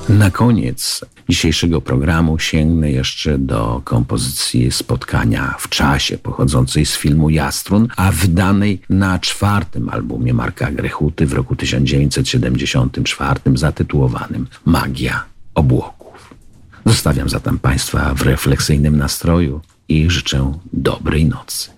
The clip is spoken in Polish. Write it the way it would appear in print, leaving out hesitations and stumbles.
Na koniec dzisiejszego programu sięgnę jeszcze do kompozycji Spotkania w czasie, pochodzącej z filmu Jastrun, a wydanej na 4. albumie Marka Grechuty w roku 1974 zatytułowanym Magia obłoków. Zostawiam zatem Państwa w refleksyjnym nastroju i życzę dobrej nocy.